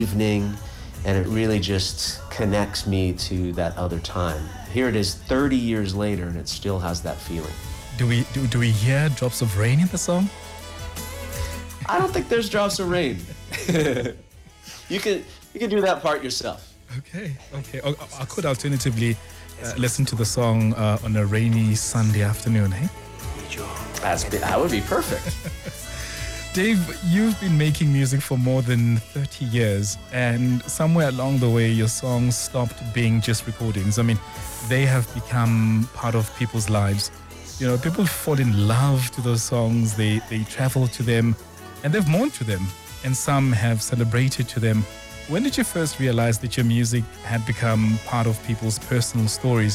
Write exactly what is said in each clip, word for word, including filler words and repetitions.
evening, and it really just connects me to that other time. Here it is thirty years later, and it still has that feeling. Do we do, do we hear drops of rain in the song? I don't think there's drops of rain. you can you can do that part yourself. Okay, okay. I, I could alternatively uh, listen to the song uh, on a rainy Sunday afternoon, eh? That's, that would be perfect. Dave, you've been making music for more than thirty years, and somewhere along the way, your songs stopped being just recordings. I mean, they have become part of people's lives. You know, people fall in love to those songs, they, they travel to them, and they've mourned to them, and some have celebrated to them. When did you first realize that your music had become part of people's personal stories?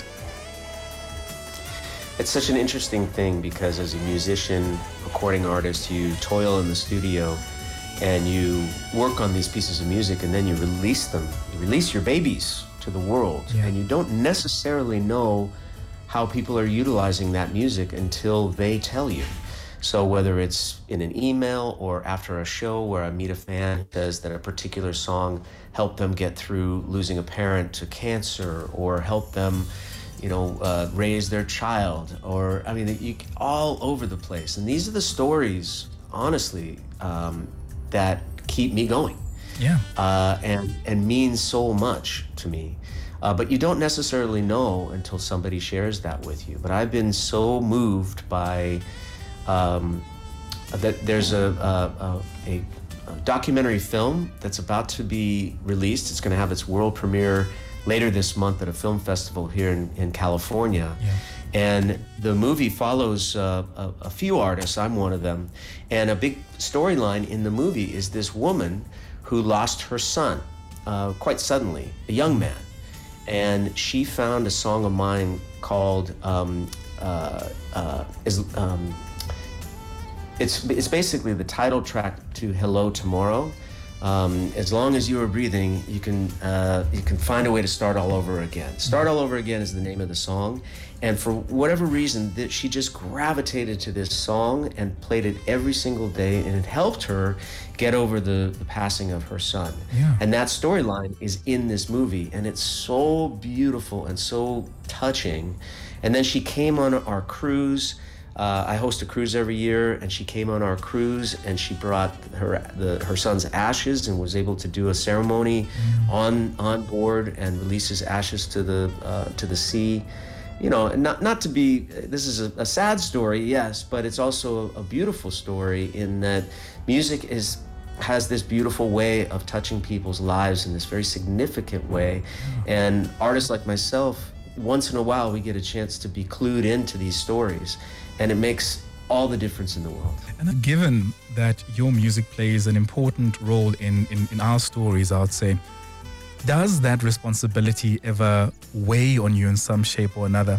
It's such an interesting thing because as a musician, recording artist, you toil in the studio and you work on these pieces of music and then you release them. You release your babies to the world, yeah. And you don't necessarily know how people are utilizing that music until they tell you. So whether it's in an email or after a show where I meet a fan who says that a particular song helped them get through losing a parent to cancer or help them, you know, uh, raise their child, or, I mean, you, all over the place. And these are the stories, honestly, um, that keep me going. Yeah. Uh, and, and mean so much to me. Uh, but you don't necessarily know until somebody shares that with you. But I've been so moved by, um, that there's a, a, a, a documentary film that's about to be released. It's gonna have its world premiere later this month at a film festival here in, in California. Yeah. And the movie follows uh, a, a few artists, I'm one of them, and a big storyline in the movie is this woman who lost her son uh, quite suddenly, a young man. And she found a song of mine called, um, uh, uh, is, um, it's, it's basically the title track to Hello Tomorrow. Um, as long as you are breathing, you can uh, you can find a way to start all over again. Start all over again is the name of the song, and for whatever reason, that she just gravitated to this song and played it every single day, and it helped her get over the, the passing of her son. Yeah. And that storyline is in this movie, and it's so beautiful and so touching. And then she came on our cruise. Uh, I host a cruise every year, and she came on our cruise, and she brought her the, her son's ashes and was able to do a ceremony mm. on on board and release his ashes to the uh, to the sea. You know, not not to be. This is a, a sad story, yes, but it's also a, a beautiful story in that music is has this beautiful way of touching people's lives in this very significant way, and artists like myself, once in a while, we get a chance to be clued into these stories. And it makes all the difference in the world. And given that your music plays an important role in, in, in our stories, I would say, does that responsibility ever weigh on you in some shape or another?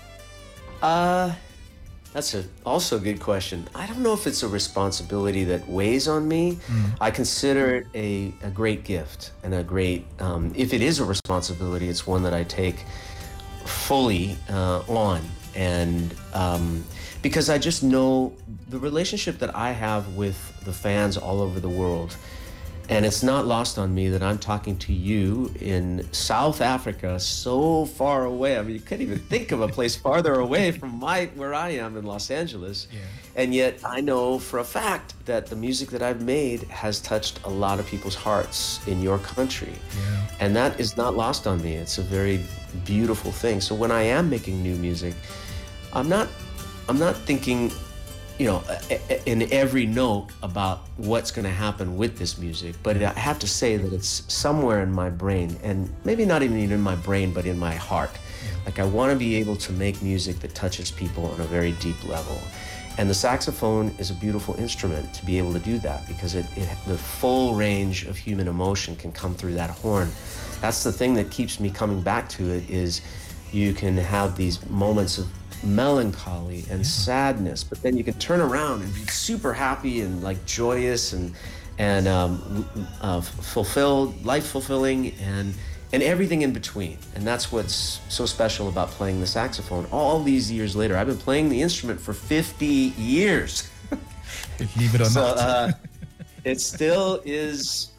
Uh, that's a, also a good question. I don't know if it's a responsibility that weighs on me. Mm. I consider it a, a great gift and a great, um, if it is a responsibility, it's one that I take fully uh, on. And um, because I just know the relationship that I have with the fans all over the world, and it's not lost on me that I'm talking to you in South Africa, so far away. I mean, you can't even think of a place farther away from my where I am in Los Angeles. Yeah. And yet I know for a fact that the music that I've made has touched a lot of people's hearts in your country. Yeah. And that is not lost on me. It's a very beautiful thing. So when I am making new music, I'm not, I'm not thinking, you know, in every note about what's going to happen with this music, but I have to say that it's somewhere in my brain, and maybe not even in my brain, but in my heart. Yeah. Like I want to be able to make music that touches people on a very deep level. And the saxophone is a beautiful instrument to be able to do that, because it, it the full range of human emotion can come through that horn. That's the thing that keeps me coming back to it, is you can have these moments of melancholy and yeah. sadness, but then you can turn around and be super happy and like joyous and and um, uh, fulfilled, life fulfilling, and and everything in between. And that's what's so special about playing the saxophone. All these years later, I've been playing the instrument for fifty years. Leave it or so, not. uh, it still is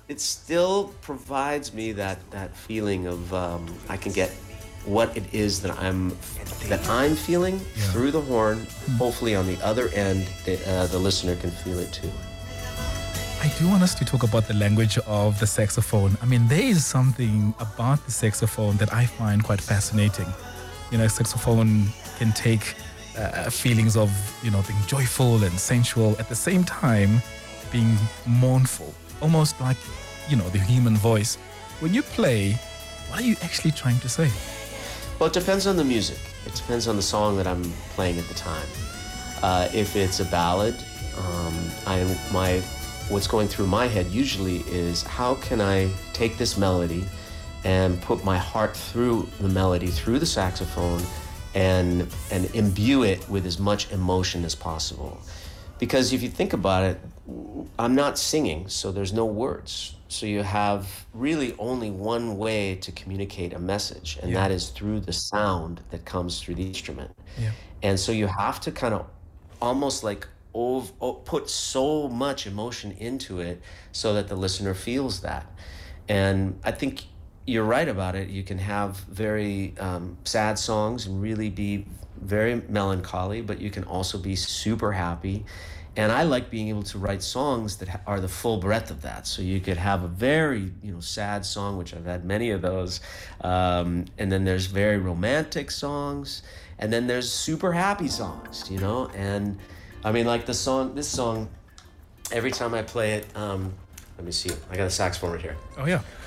it still provides me that that feeling of um, I can get what it is that I'm that I'm feeling Yeah. through the horn. Hopefully, on the other end, the, uh, the listener can feel it too. I do want us to talk about the language of the saxophone. I mean, there is something about the saxophone that I find quite fascinating. You know, saxophone can take uh, feelings of, you know, being joyful and sensual at the same time being mournful, almost like, you know, the human voice. When you play, what are you actually trying to say? Well, it depends on the music. It depends on the song that I'm playing at the time. Uh, if it's a ballad, um, I my what's going through my head usually is how can I take this melody and put my heart through the melody, through the saxophone, and and imbue it with as much emotion as possible. Because if you think about it, I'm not singing, so there's no words. So you have really only one way to communicate a message, and Yeah. that is through the sound that comes through the instrument. Yeah. And so you have to kind of almost like ov- o- put so much emotion into it so that the listener feels that. And I think you're right about it. You can have very um, sad songs and really be very melancholy, but you can also be super happy. And I like being able to write songs that ha- are the full breadth of that. So you could have a very, you know, sad song, which I've had many of those, um, and then there's very romantic songs, and then there's super happy songs, you know. And I mean, like the song, this song, every time I play it, um, let me see, I got a saxophone right here. Oh, yeah.